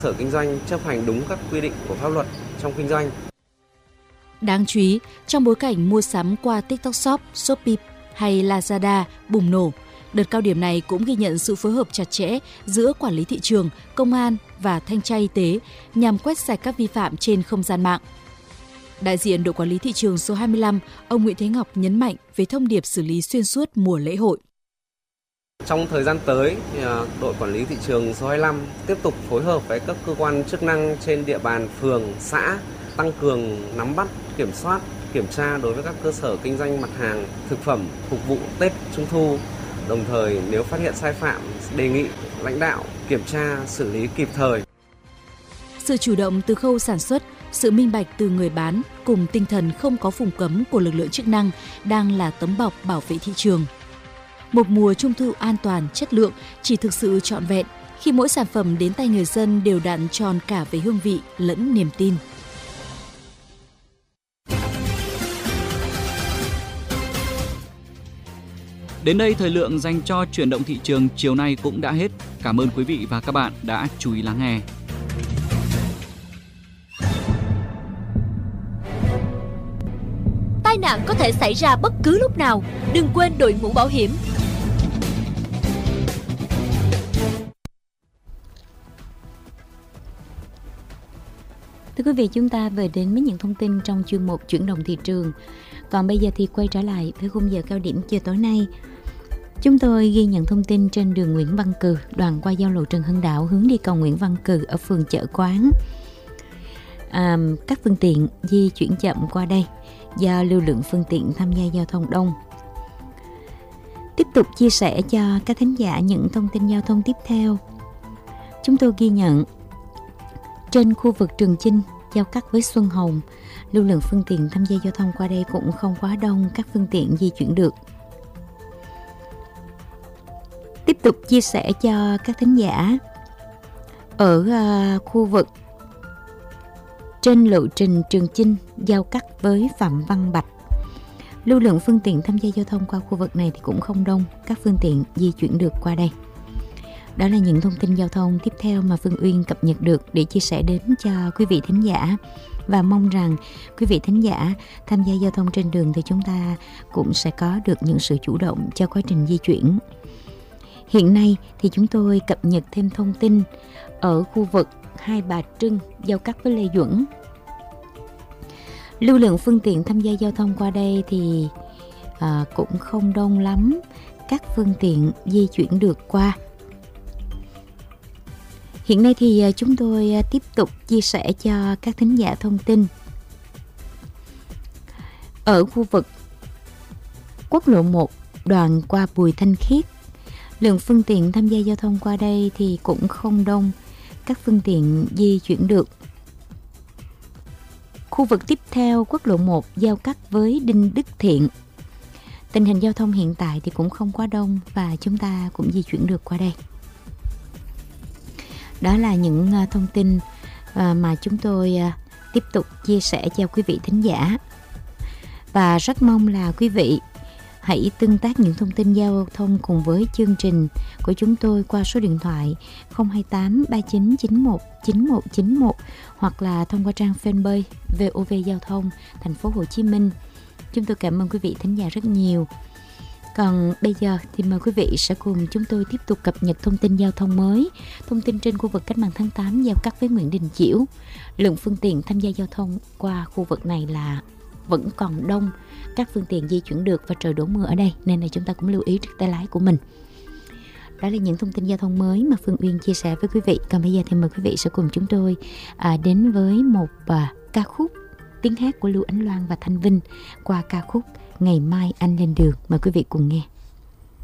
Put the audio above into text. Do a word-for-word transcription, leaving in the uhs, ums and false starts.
Sở kinh doanh chấp hành đúng các quy định của pháp luật trong kinh doanh. Đáng chú ý, trong bối cảnh mua sắm qua TikTok Shop, Shopee hay Lazada bùng nổ, đợt cao điểm này cũng ghi nhận sự phối hợp chặt chẽ giữa quản lý thị trường, công an và thanh tra y tế nhằm quét sạch các vi phạm trên không gian mạng. Đại diện đội quản lý thị trường số hai mươi lăm, ông Nguyễn Thế Ngọc nhấn mạnh về thông điệp xử lý xuyên suốt mùa lễ hội. Trong thời gian tới, đội quản lý thị trường số hai mươi lăm tiếp tục phối hợp với các cơ quan chức năng trên địa bàn phường, xã, tăng cường nắm bắt, kiểm soát, kiểm tra đối với các cơ sở kinh doanh mặt hàng thực phẩm phục vụ Tết Trung thu. Đồng thời, nếu phát hiện sai phạm, đề nghị lãnh đạo kiểm tra, xử lý kịp thời. Sự chủ động từ khâu sản xuất, sự minh bạch từ người bán cùng tinh thần không có vùng cấm của lực lượng chức năng đang là tấm bọc bảo vệ thị trường. Một mùa Trung thu an toàn, chất lượng chỉ thực sự trọn vẹn khi mỗi sản phẩm đến tay người dân đều đặn tròn cả về hương vị lẫn niềm tin. Đến đây thời lượng dành cho chuyển động thị trường chiều nay cũng đã hết. Cảm ơn quý vị và các bạn đã chú ý lắng nghe. Tai nạn có thể xảy ra bất cứ lúc nào, đừng quên đội mũ bảo hiểm. Thưa quý vị, chúng ta vừa đến với những thông tin trong chuyên mục chuyển động thị trường. Còn bây giờ thì quay trở lại với khung giờ cao điểm chiều tối nay. Chúng tôi ghi nhận thông tin trên đường Nguyễn Văn Cừ, đoạn qua giao lộ Trần Hưng Đạo hướng đi cầu Nguyễn Văn Cừ ở phường Chợ Quán. À, các phương tiện di chuyển chậm qua đây do lưu lượng phương tiện tham gia giao thông đông. Tiếp tục chia sẻ cho các thính giả những thông tin giao thông tiếp theo. Chúng tôi ghi nhận trên khu vực Trường Chinh giao cắt với Xuân Hồng, lưu lượng phương tiện tham gia giao thông qua đây cũng không quá đông, các phương tiện di chuyển được. Tiếp tục chia sẻ cho các thính giả ở uh, khu vực trên lộ trình Trường Chinh giao cắt với Phạm Văn Bạch, lưu lượng phương tiện tham gia giao thông qua khu vực này thì cũng không đông, các phương tiện di chuyển được qua đây. Đó là những thông tin giao thông tiếp theo mà Phương Uyên cập nhật được để chia sẻ đến cho quý vị thính giả. Và mong rằng quý vị thính giả tham gia giao thông trên đường thì chúng ta cũng sẽ có được những sự chủ động cho quá trình di chuyển. Hiện nay thì chúng tôi cập nhật thêm thông tin ở khu vực Hai Bà Trưng giao cắt với Lê Duẩn. Lưu lượng phương tiện tham gia giao thông qua đây thì à, cũng không đông lắm, các phương tiện di chuyển được qua. Hiện nay thì chúng tôi tiếp tục chia sẻ cho các thính giả thông tin ở khu vực quốc lộ một đoạn qua Bùi Thanh Khiết. Lượng phương tiện tham gia giao thông qua đây thì cũng không đông, các phương tiện di chuyển được. Khu vực tiếp theo quốc lộ một giao cắt với Đinh Đức Thiện. Tình hình giao thông hiện tại thì cũng không quá đông và chúng ta cũng di chuyển được qua đây. Đó là những thông tin mà chúng tôi tiếp tục chia sẻ cho quý vị thính giả. Và rất mong là quý vị hãy tương tác những thông tin giao thông cùng với chương trình của chúng tôi qua số điện thoại không hai tám ba chín chín một chín một chín một hoặc là thông qua trang fanpage vê o vê Giao thông Thành phố Hồ Chí Minh. Chúng tôi cảm ơn quý vị thính giả rất nhiều. Còn bây giờ thì mời quý vị sẽ cùng chúng tôi tiếp tục cập nhật thông tin giao thông mới. Thông tin trên khu vực Cách mạng tháng tám giao cắt với Nguyễn Đình Chiểu. Lượng phương tiện tham gia giao thông qua khu vực này là vẫn còn đông, các phương tiện di chuyển được và trời đổ mưa ở đây nên là chúng ta cũng lưu ý trước tay lái của mình. Đó là những thông tin giao thông mới mà Phương Uyên chia sẻ với quý vị. Còn bây giờ thì mời quý vị sẽ cùng chúng tôi à, đến với một à, ca khúc tiếng hát của Lưu Ánh Loan và Thanh Vinh qua ca khúc Ngày Mai Anh Lên Đường. Mời quý vị cùng nghe.